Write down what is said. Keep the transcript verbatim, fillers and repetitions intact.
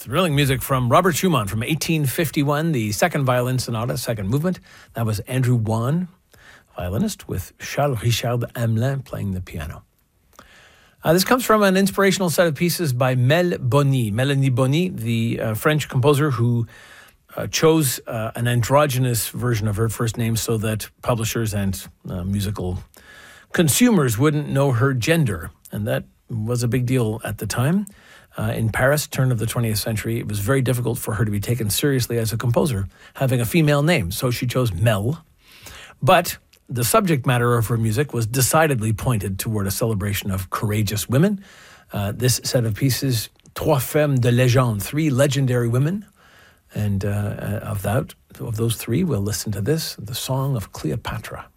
Thrilling music from Robert Schumann from eighteen fifty-one, the second violin sonata, second movement. That was Andrew Wan, violinist, with Charles Richard Hamelin playing the piano. Uh, this comes from an inspirational set of pieces by Mel Boni. Mélanie Boni, the uh, French composer who uh, chose uh, an androgynous version of her first name so that publishers and uh, musical consumers wouldn't know her gender. And that was a big deal at the time. Uh, in Paris, turn of the twentieth century, it was very difficult for her to be taken seriously as a composer, having a female name. So she chose Mel. But the subject matter of her music was decidedly pointed toward a celebration of courageous women. Uh, this set of pieces, Trois Femmes de Légende, three legendary women. And uh, of that, of those three, we'll listen to this, the Song of Cleopatra.